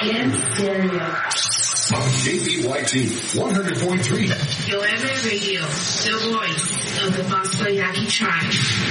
in stereo. On KBYT 100.3. Yoembe Radio, the voice of the Bosco Yaqui tribe.